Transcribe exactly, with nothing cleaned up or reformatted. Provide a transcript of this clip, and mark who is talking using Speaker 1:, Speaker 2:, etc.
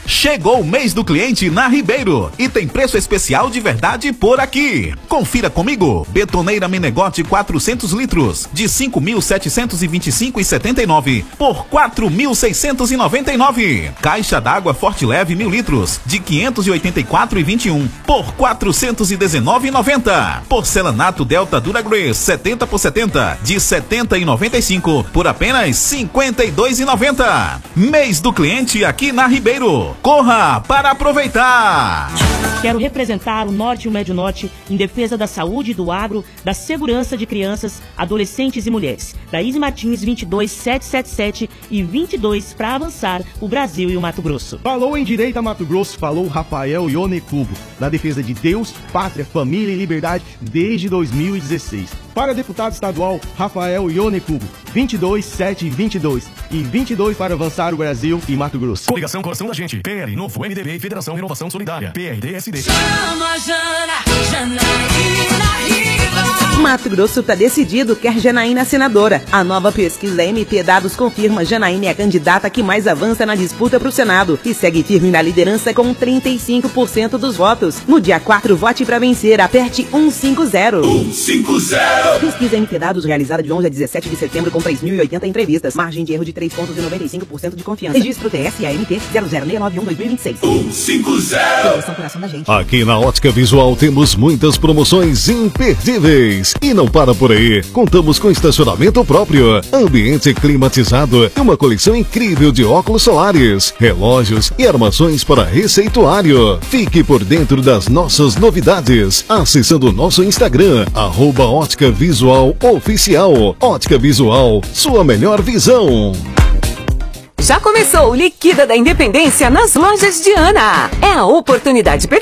Speaker 1: Chegou o mês do cliente na Ribeiro e tem preço especial de verdade por aqui. Confira comigo. Betoneira Menegote quatrocentos litros de cinco mil setecentos e vinte e cinco reais e setenta e nove centavos por quatro mil seiscentos e noventa e nove reais. Caixa d'água Forte Leve mil litros de quinhentos e oitenta e quatro reais e vinte e um centavos por quatrocentos e dezenove reais e noventa centavos. Porcelanato Delta Duragrace setenta por setenta de setenta reais e noventa e cinco centavos por apenas cinquenta e dois reais e noventa centavos. Mês do cliente aqui na Ribeiro. Corra para aproveitar!
Speaker 2: Quero representar o Norte e o Médio Norte em defesa da saúde, do agro, da segurança de crianças, adolescentes e mulheres. Daíse Martins, vinte e dois, setecentos e setenta e sete e vinte e dois para avançar o Brasil e o Mato Grosso.
Speaker 3: Falou em Direita Mato Grosso, falou Rafael Ione Cubo, na defesa de Deus, pátria, família e liberdade desde dois mil e dezesseis. Para deputado estadual, Rafael Ione Cubo, vinte e dois, sete e vinte e dois e vinte e dois para avançar o Brasil e Mato Grosso.
Speaker 4: Coligação Coração da Gente, P L, Novo, M D B e Federação Renovação Solidária, P R D S D.
Speaker 5: Chama Jana, Janaína Riva.
Speaker 6: Mato Grosso tá decidido, quer Janaína senadora. A nova pesquisa M P Dados confirma Janaína é a candidata que mais avança na disputa pro Senado e segue firme na liderança com trinta e cinco por cento dos votos. No dia quatro, vote pra vencer, aperte um cinco zero.
Speaker 5: um cinco zero.
Speaker 6: Pesquisa M P Dados realizada de onze a dezessete de setembro com três mil e oitenta entrevistas. Margem de erro de três vírgula noventa e cinco por cento de confiança. Registro T S A M T zero zero seis nove um dois mil e vinte e seis.
Speaker 5: um cinco zero.
Speaker 6: Coração da Gente.
Speaker 7: Aqui na Ótica Visual temos muitas promoções imperdíveis. E não para por aí. Contamos com estacionamento próprio, ambiente climatizado e uma coleção incrível de óculos solares, relógios e armações para receituário. Fique por dentro das nossas novidades acessando o nosso Instagram, arroba Ótica Visual Oficial. Ótica Visual, sua melhor visão.
Speaker 8: Já começou o Liquida da Independência nas lojas Diana. É a oportunidade perfeita